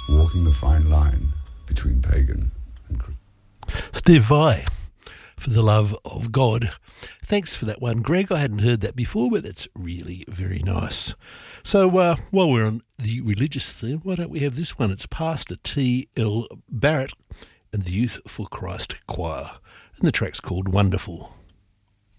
walking the fine line between pagan and Christian. Steve Vai, For the Love of God. Thanks for that one, Greg. I hadn't heard that before, but that's really very nice. So while we're on the religious theme, why don't we have this one? It's Pastor T.L. Barrett and the Youth for Christ Choir, and the track's called Wonderful.